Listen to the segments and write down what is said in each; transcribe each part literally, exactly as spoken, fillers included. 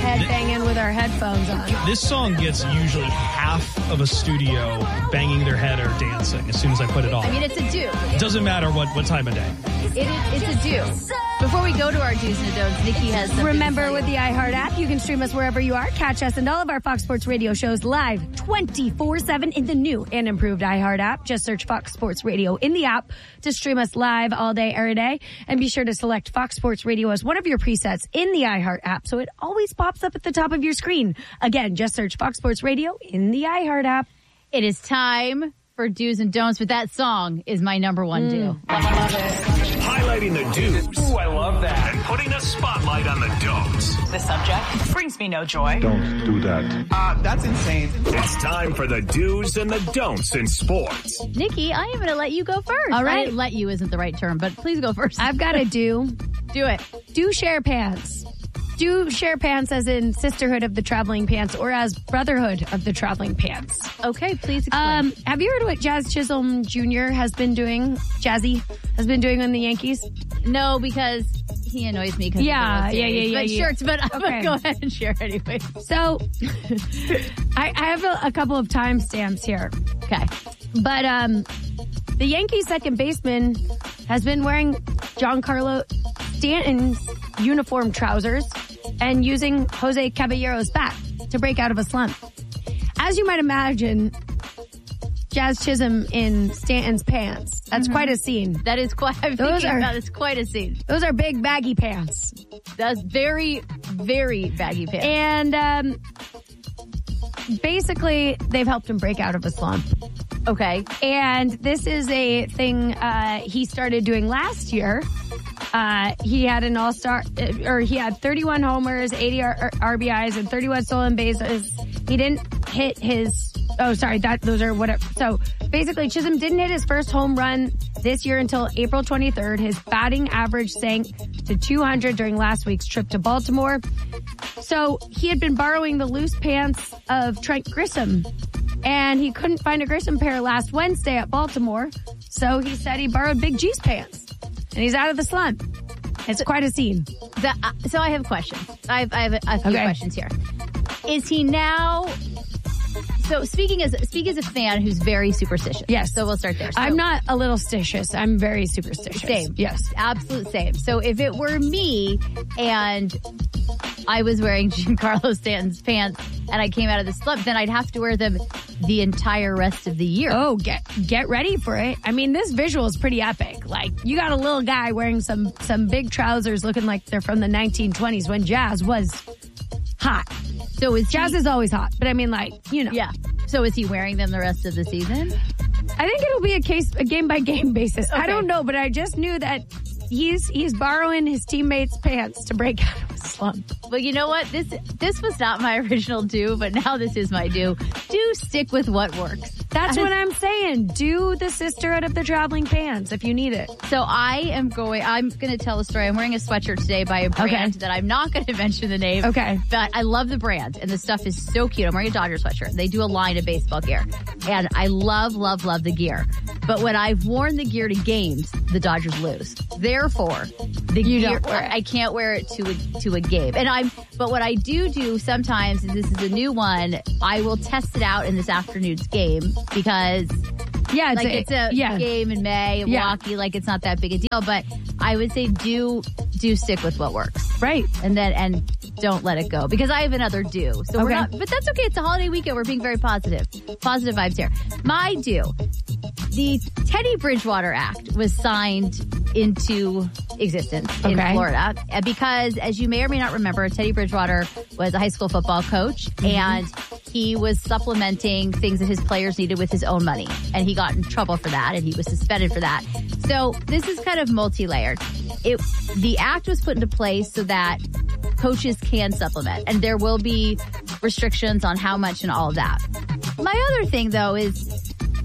headbanging with our headphones on. This song gets usually half of a studio banging their head or dancing as soon as I put it on. I mean, it's a do. It doesn't matter what, what time of day. It is, it's a do. Before we go to our do's and don'ts, Nikki has something Remember, to tell with you. the iHeart app, you can stream us wherever you are. Catch us and all of our Fox Sports Radio shows live twenty-four seven in the new and improved iHeart app. Just search Fox Sports Radio in the app to stream us live all day, every day. And be sure to select Fox Sports Radio as one of your presets in the iHeart app so it always pops up at the top of your screen. Again, just search Fox Sports Radio in the iHeart app. It is time for do's and don'ts, but that song is my number one Mm. do. Highlighting the do's. Ooh, I love that. And putting a spotlight on the don'ts. The subject brings me no joy. Don't do that. Uh, that's insane. It's time for the do's and the don'ts in sports. Nikki, I am going to let you go first. All right. I, let you isn't the right term, but please go first. I've got to do, do it. do share pants. Do share pants as in sisterhood of the traveling pants or as brotherhood of the traveling pants. Okay, please explain. Um, have you heard what Jazz Chisholm Junior has been doing? Jazzy has been doing on the Yankees? no, because he annoys me. Cause Yeah, of the yeah, yeah, yeah, But yeah. sure, but I'm Okay. going to go ahead and share anyway. So I, I have a, a couple of timestamps here. Okay. But um, the Yankees second baseman has been wearing Giancarlo Stanton's uniform trousers and using Jose Caballero's bat to break out of a slump. As you might imagine, Jazz Chisholm in Stanton's pants. That's Mm-hmm. quite a scene. That is quite, I'm Those thinking are- about it's quite a scene. Those are big baggy pants. That's very, very baggy pants. And um, basically, they've helped him break out of a slump. Okay. And this is a thing uh, he started doing last year. Uh, he had an all-star, or he had thirty-one homers, eighty R- RBIs, and thirty-one stolen bases. He didn't hit his, oh, sorry, that those are whatever. So basically, Chisholm didn't hit his first home run this year until April twenty-third. His batting average sank to two hundred during last week's trip to Baltimore. So he had been borrowing the loose pants of Trent Grissom, and he couldn't find a Grissom pair last Wednesday at Baltimore. So he said he borrowed Big G's pants, and he's out of the slump. It's quite a scene. The, uh, so I have questions. I have, I have a, a few Okay. questions here. Is he now? So speaking as speaking as a fan who's very superstitious. Yes. So we'll start there. So, I'm not a little stitious. I'm very superstitious. Same. Yes. Absolute same. So if it were me and I was wearing Giancarlo Stanton's pants and I came out of the slump, then I'd have to wear them the entire rest of the year. Oh, get get ready for it. I mean, this visual is pretty epic. Like, you got a little guy wearing some some big trousers looking like they're from the nineteen twenties when Jazz was hot. So is Jazz he, is always hot, but I mean, like, you know. yeah. So is he wearing them the rest of the season? I think it'll be a case, a game by game basis. I Okay. don't know, but I just knew that he's he's borrowing his teammates' pants to break out of a slump. Well, you know what? This this was not my original do, but now this is my do. Do stick with what works. That's what I'm saying. Do the sisterhood of the traveling pants if you need it. So I am going, I'm going to tell a story. I'm wearing a sweatshirt today by a brand Okay. that I'm not going to mention the name. Okay. But I love the brand and the stuff is so cute. I'm wearing a Dodger sweatshirt. They do a line of baseball gear and I love, love, love the gear. But when I've worn the gear to games, the Dodgers lose. Therefore, the You gear, don't wear it. I can't wear it to a, to a game. And I'm, but what I do do sometimes, and this is a new one, I will test it out in this afternoon's game because Yeah, it's like a, it's a yeah. game in May, Yeah. Milwaukee, like it's not that big a deal. But I would say do do stick with what works, Right. and then and don't let it go because I have another do. So we're Okay. not, but that's okay. It's a holiday weekend. We're being very positive, positive vibes here. My do. The Teddy Bridgewater Act was signed into existence in Okay. Florida uh, because, as you may or may not remember, Teddy Bridgewater was a high school football coach and he was supplementing things that his players needed with his own money. And he got in trouble for that and he was suspended for that. So this is kind of multi-layered. It, the act was put into place so that coaches can supplement and there will be restrictions on how much and all of that. My other thing though is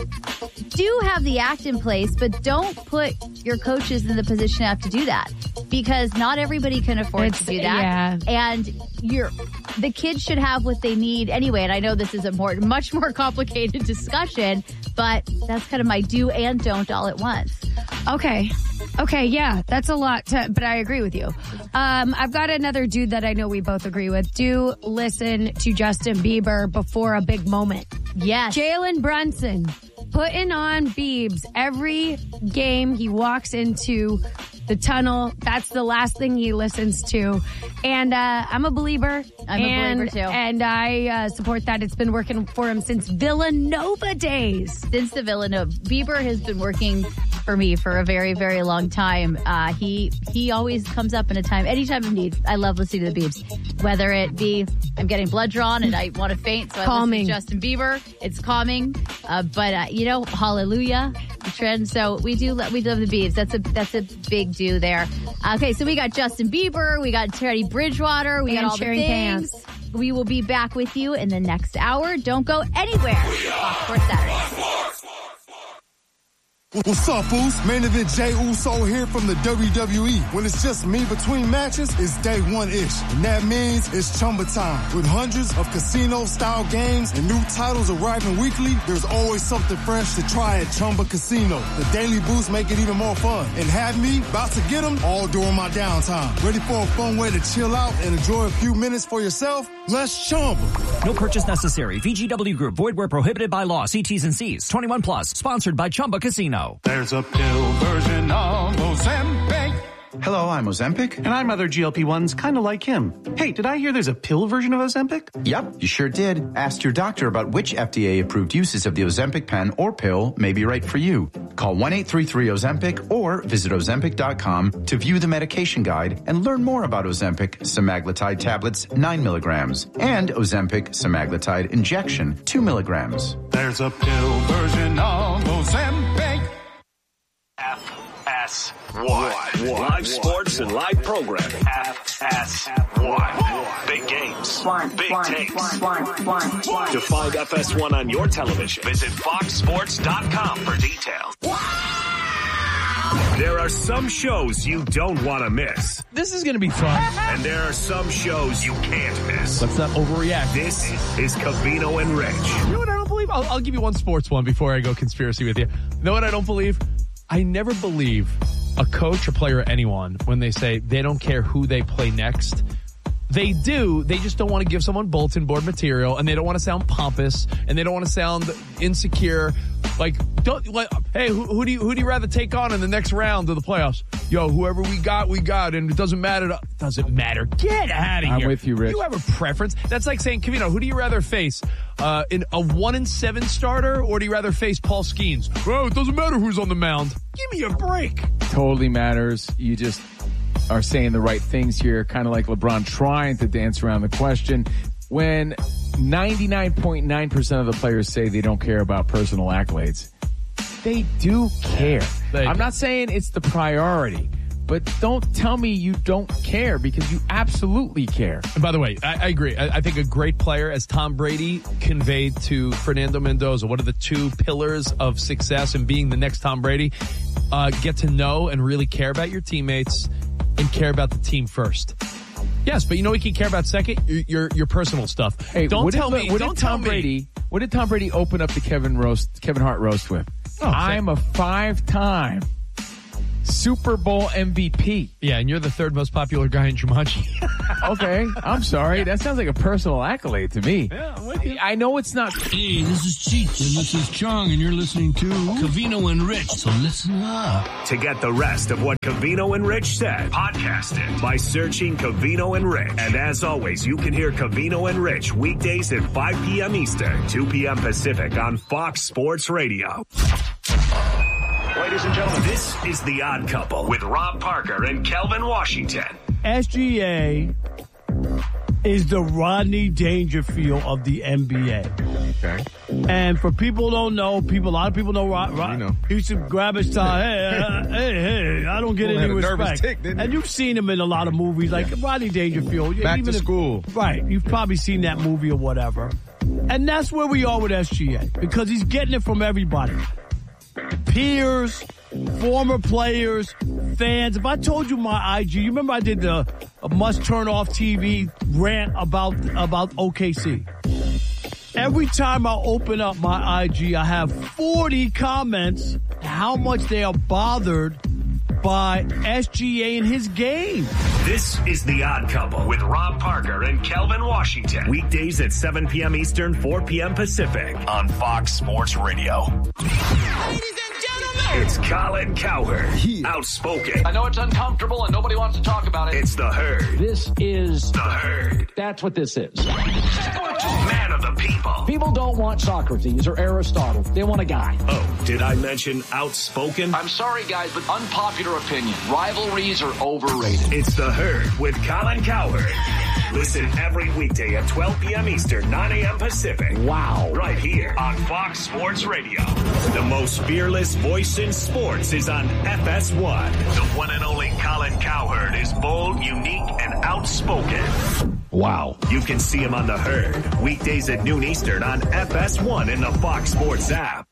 do have the act in place, but don't put your coaches in the position to have to do that because not everybody can afford It's- to do that. yeah. And you're, the kids should have what they need anyway. And I know this is a more, much more complicated discussion, but that's kind of my do and don't all at once. Okay. Okay, yeah, that's a lot, to, but I agree with you. Um, I've got another dude that I know we both agree with. Do listen to Justin Bieber before a big moment. Yes. Jalen Brunson putting on Biebs every game he walks into the tunnel. That's the last thing he listens to. And uh, I'm a believer. I'm and, a believer, too. And I uh, support that. It's been working for him since Villanova days. Since the Villanova. Bieber has been working for me for a very, very long time. Uh, he he always comes up in a time, any time of need. I love listening to the Biebs. Whether it be I'm getting blood drawn and I want to faint, so calming. I listen to Justin Bieber. It's calming. Uh, but, uh, you know, hallelujah, the trend. So we do, we love the Biebs. That's a, that's a big do there. Okay, so we got Justin Bieber. We got Teddy Bridgewater. We and got all the sharing things. pants. We will be back with you in the next hour. Don't go anywhere. Fox Sports Saturday. What's up, Uso? Main event Jey Uso here from the W W E. When it's just me between matches, it's day one-ish. And that means it's Chumba time. With hundreds of casino-style games and new titles arriving weekly, there's always something fresh to try at Chumba Casino. The daily boosts make it even more fun. And have me about to get them all during my downtime. Ready for a fun way to chill out and enjoy a few minutes for yourself? Let's Chumba. No purchase necessary. V G W Group. Void where prohibited by law. See T's and C's. twenty-one plus. Sponsored by Chumba Casino. There's a pill version of Ozempic. Hello, I'm Ozempic. And I'm other G L P ones kind of like him. Hey, did I hear there's a pill version of Ozempic? Yep, you sure did. Ask your doctor about which F D A-approved uses of the Ozempic pen or pill may be right for you. Call one eight three three Ozempic or visit Ozempic dot com to view the medication guide and learn more about Ozempic semaglutide tablets nine milligrams and Ozempic semaglutide injection two milligrams. There's a pill version of Ozempic. F S one. Live sports and live programming. F S one. Big games. Big takes. To find F S one on your television, visit fox sports dot com for details. There are some shows you don't want to miss. This is going to be fun. And there are some shows you can't miss. Let's not overreact. This is Covino and Rich. You know what I don't believe? I'll, I'll give you one sports one before I go conspiracy with you. You know what I don't believe? I never believe a coach or player or anyone when they say they don't care who they play next. They do. They just don't want to give someone bulletin board material, and they don't want to sound pompous, and they don't want to sound insecure. Like, don't like, hey, who, who do you who do you rather take on in the next round of the playoffs? Yo, whoever we got, we got, and it doesn't matter. To, it doesn't matter. Get out of here. I'm with you, Rich. You have a preference. That's like saying, Covino, who do you rather face? Uh, in a one and seven starter, or do you rather face Paul Skeens? Well, it doesn't matter who's on the mound. Give me a break. Totally matters. You just are saying the right things here, kind of like LeBron trying to dance around the question. When ninety-nine point nine percent of the players say they don't care about personal accolades, they do care. I'm not saying it's the priority, but don't tell me you don't care, because you absolutely care. And by the way, I, I agree. I, I think a great player, as Tom Brady conveyed to Fernando Mendoza, what are the two pillars of success in being the next Tom Brady? Uh, get to know and really care about your teammates and care about the team first. Yes, but you know what you can care about second? Your your, your personal stuff. Hey, don't what tell did, me. What don't did tell Tom me. Brady? What did Tom Brady open up the Kevin roast, Kevin Hart roast with? Oh, I'm a five-time Super Bowl M V P. Yeah, and you're the third most popular guy in Jumanji. Okay, I'm sorry. That sounds like a personal accolade to me. Yeah, I'm with you. I know it's not. Hey, this is Cheech, and this is Chong, and you're listening to Covino and Rich, so listen up. To get the rest of what Covino and Rich said, podcast it by searching Covino and Rich. And as always, you can hear Covino and Rich weekdays at five p.m. Eastern, two p.m. Pacific on Fox Sports Radio. Ladies and gentlemen, this is The Odd Couple with Rob Parker and Kelvin Washington. S G A is the Rodney Dangerfield of the N B A. Okay. And for people who don't know, people, a lot of people know Rod. Rod you know. He used to grab his tie. Hey, uh, hey, hey, I don't get Well, any had a nervous respect. tick, didn't And he? you've seen him in a lot of movies, like yeah. Rodney Dangerfield. Back even to if, school. Right. You've probably seen that movie or whatever. And that's where we are with S G A, because he's getting it from everybody. Peers, former players, fans. If I told you my I G, you remember I did the must turn off T V rant about about O K C. Every time I open up my I G, I have forty comments how much they are bothered by S G A in his game. This is The Odd Couple with Rob Parker and Kelvin Washington. Weekdays at seven p.m. Eastern, four p.m. Pacific on Fox Sports Radio. It's Colin Cowherd, outspoken. I know it's uncomfortable and nobody wants to talk about it. It's The Herd. This is The Herd. That's what this is. Man of the people. People don't want Socrates or Aristotle. They want a guy. Oh, did I mention outspoken? I'm sorry, guys, but unpopular opinion. Rivalries are overrated. It's The Herd with Colin Cowherd. Listen every weekday at twelve p.m. Eastern, nine a.m. Pacific. Wow. Right here on Fox Sports Radio. The most fearless voice in sports is on F S one. The one and only Colin Cowherd is bold, unique, and outspoken. Wow. You can see him on The Herd. Weekdays at noon Eastern on F S one in the Fox Sports app.